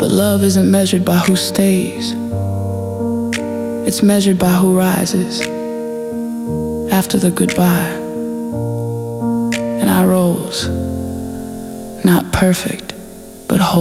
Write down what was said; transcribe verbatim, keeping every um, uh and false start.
But love isn't measured by who stays. It's measured by who rises after the goodbye. And I rose, not perfect, but whole.